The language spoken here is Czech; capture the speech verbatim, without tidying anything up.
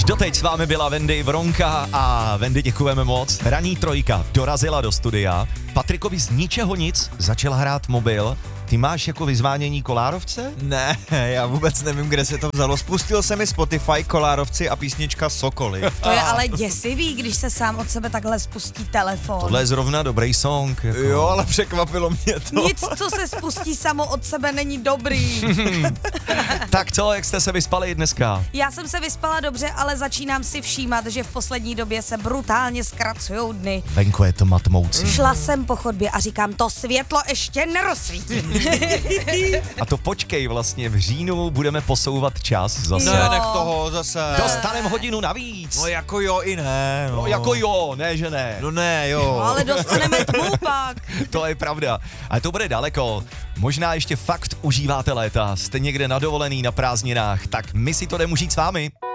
Doteď s vámi byla Wendy Vronka a Wendy děkujeme moc. Raní trojka dorazila do studia. Patrikovi z ničeho nic začal hrát mobil. Ty máš jako vyzvánění kolárovce? Ne, já vůbec nevím, kde se to vzalo. Spustil se mi Spotify, kolárovci a písnička Sokoly. To je ale děsivý, když se sám od sebe takhle spustí telefon. Tohle je zrovna dobrý song. Jako. Jo, ale překvapilo mě to. Nic, co se spustí samo od sebe, není dobrý. Tak co, jak jste se vyspali dneska? Já jsem se vyspala dobře, ale začínám si všímat, že v poslední době se brutálně zkracujou dny. Venku je to matmoucí. Šla jsem po chodbě a říkám, to světlo ještě nerozsvítím. A to počkej, vlastně v říjnu budeme posouvat čas zase. Jo. Ne, nech toho zase. Dostanem hodinu navíc. No jako jo i ne. No, No jako jo, ne že ne. No ne, jo. Ale dostaneme tmu pak. To je pravda. Ale to bude daleko. Možná ještě fakt užíváte léta. Jste někde na dovolený, na prázdninách. Tak my si to jdeme užít s vámi.